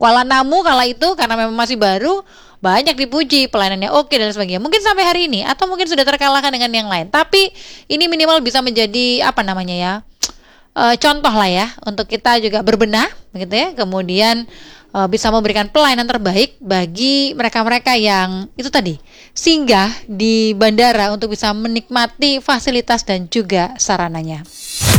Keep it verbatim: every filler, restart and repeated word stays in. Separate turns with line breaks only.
Kuala Namu kala itu karena memang masih baru, banyak dipuji, pelayanannya oke dan sebagainya. Mungkin sampai hari ini atau mungkin sudah terkalahkan dengan yang lain. Tapi ini minimal bisa menjadi apa namanya ya? E, contoh lah ya untuk kita juga berbenah begitu ya. Kemudian e, bisa memberikan pelayanan terbaik bagi mereka-mereka yang itu tadi singgah di bandara untuk bisa menikmati fasilitas dan juga sarananya.